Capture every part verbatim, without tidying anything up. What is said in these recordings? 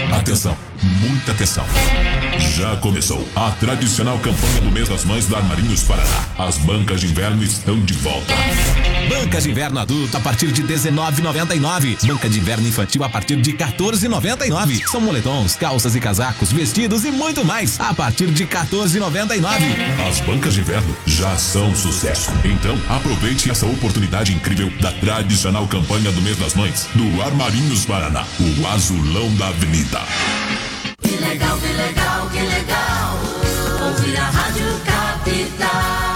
Atenção, muita atenção. Já começou a tradicional campanha do mês das mães da Armarinhos Paraná. As bancas de inverno estão de volta. Bancas de inverno adulto a partir de dezenove reais e noventa e nove centavos. Banca de inverno infantil a partir de quatorze reais e noventa e nove centavos. São moletons, calças e casacos, vestidos e muito mais a partir de quatorze reais e noventa e nove centavos. As bancas de inverno já são sucesso. Então aproveite essa oportunidade incrível da tradicional campanha do mês das mães do Armarinhos Paraná, o azulão da avenida. Que legal, que legal, que legal, ouvir a Rádio Capital.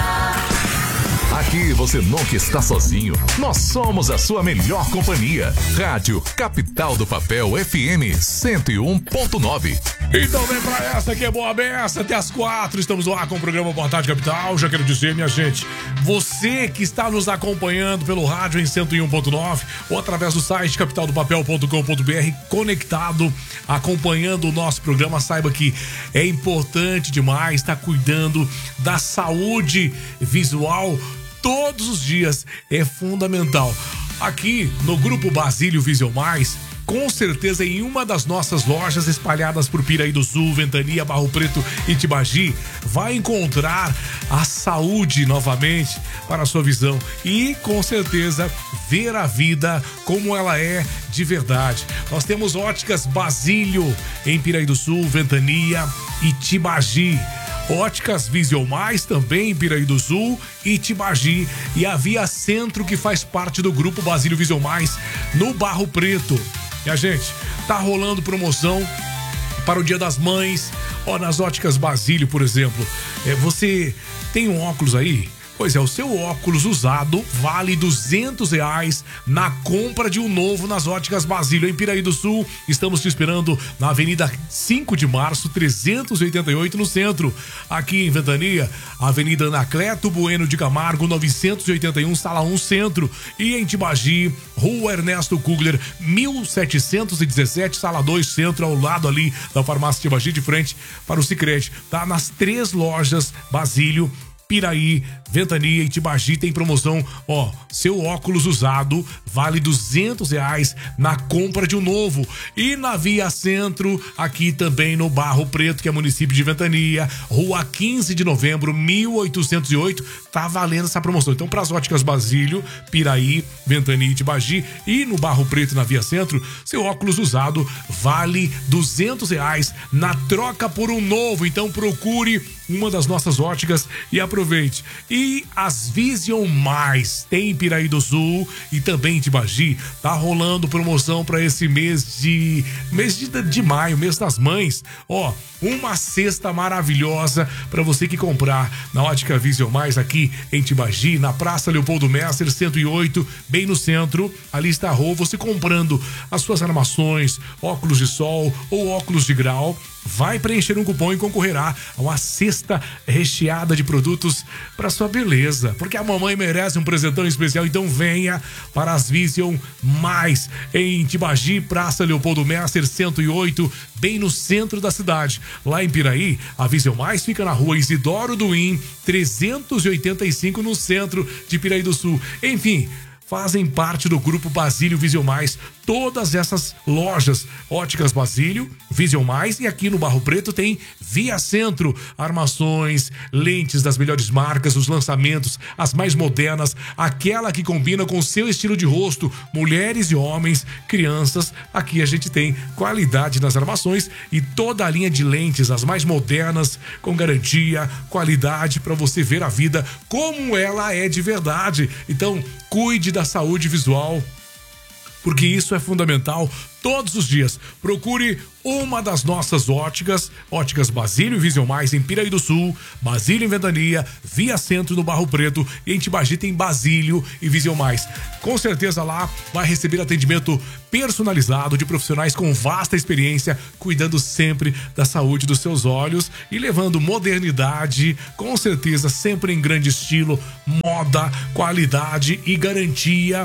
Aqui você nunca está sozinho. Nós somos a sua melhor companhia. Rádio Capital do Papel F M cento e um ponto nove. Então vem pra essa que é boa beça, até as quatro. Estamos lá com o programa Boa Tarde Capital. Já quero dizer, minha gente, você que está nos acompanhando pelo rádio em cento e um ponto nove ou através do site capital do papel ponto com ponto b r, conectado, acompanhando o nosso programa, saiba que é importante demais estar cuidando da saúde visual todos os dias, é fundamental. Aqui no Grupo Basílio Vision Mais, com certeza em uma das nossas lojas espalhadas por Piraí do Sul, Ventania, Barro Preto e Tibagi, vai encontrar a saúde novamente para a sua visão e com certeza ver a vida como ela é de verdade. Nós temos óticas Basílio em Piraí do Sul, Ventania e Tibagi. Óticas Vision Mais também em Piraí do Sul e Tibagi, e a Via Centro, que faz parte do Grupo Basílio Vision Mais no Barro Preto. E a gente, tá rolando promoção para o Dia das Mães. Ó, nas óticas Basílio, por exemplo, é, você tem um óculos aí? Pois é, o seu óculos usado vale duzentos reais na compra de um novo nas óticas Basílio em Piraí do Sul. Estamos te esperando na Avenida cinco de Março, trezentos e oitenta e oito, no centro. Aqui em Ventania, Avenida Anacleto Bueno de Camargo, novecentos e oitenta e um, Sala um, Centro. E em Tibagi, Rua Ernesto Kugler, mil setecentos e dezessete, Sala dois, Centro, ao lado ali da farmácia Tibagi, de frente para o Sicredi. Tá nas três lojas Basílio, Piraí, Ventania e Tibagi tem promoção, ó, seu óculos usado vale duzentos reais na compra de um novo. E na Via Centro, aqui também no Barro Preto, que é município de Ventania, Rua quinze de novembro, mil oitocentos e oito, tá valendo essa promoção. Então, para as óticas Basílio, Piraí, Ventania e Tibagi, e no Barro Preto, na Via Centro, seu óculos usado vale duzentos reais na troca por um novo. Então, procure uma das nossas óticas e aproveite. E as Vision Mais tem em Piraí do Sul e também em Tibagi. Tá rolando promoção para esse mês de mês de, de maio, mês das mães. Ó, uma cesta maravilhosa para você que comprar na ótica Vision Mais aqui em Tibagi, na Praça Leopoldo Messer cento e oito, bem no centro. Ali está a rua, você comprando as suas armações, óculos de sol ou óculos de grau, vai preencher um cupom e concorrerá a uma cesta recheada de produtos para sua beleza, porque a mamãe merece um presentão especial. Então venha para as Vision Mais em Tibagi, Praça Leopoldo Messer cento e oito, bem no centro da cidade. Lá em Piraí, a Vision Mais fica na Rua Isidoro Duim, trezentos e oitenta e cinco, no centro de Piraí do Sul. Enfim, fazem parte do Grupo Basílio Vision Mais todas essas lojas, óticas Basílio, Vision Mais, e aqui no Barro Preto tem Via Centro, armações, lentes das melhores marcas, os lançamentos, as mais modernas, aquela que combina com o seu estilo de rosto, mulheres e homens, crianças. Aqui a gente tem qualidade nas armações e toda a linha de lentes, as mais modernas, com garantia, qualidade para você ver a vida como ela é de verdade. Então, cuide da saúde visual, porque isso é fundamental todos os dias. Procure uma das nossas óticas, óticas Basílio e Vision Mais em Piraí do Sul, Basílio em Ventania, Via Centro no Barro Preto, e em Tibagi tem Basílio e Vision Mais. Com certeza lá vai receber atendimento personalizado de profissionais com vasta experiência, cuidando sempre da saúde dos seus olhos e levando modernidade, com certeza sempre em grande estilo, moda, qualidade e garantia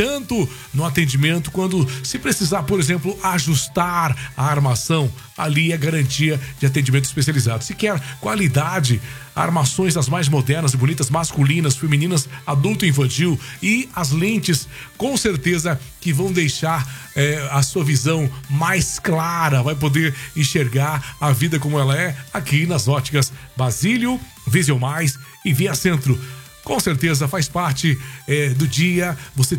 tanto no atendimento, quando se precisar, por exemplo, ajustar a armação, ali é garantia de atendimento especializado. Se quer qualidade, armações das mais modernas e bonitas, masculinas, femininas, adulto e infantil, e as lentes, com certeza, que vão deixar é, a sua visão mais clara, vai poder enxergar a vida como ela é, aqui nas óticas Basílio, Vision Mais e Via Centro. Com certeza faz parte é, do dia você